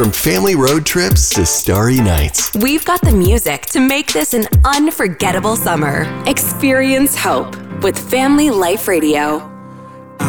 From family road trips to starry nights, We've got the music to make this an unforgettable summer. Experience hope with Family Life Radio.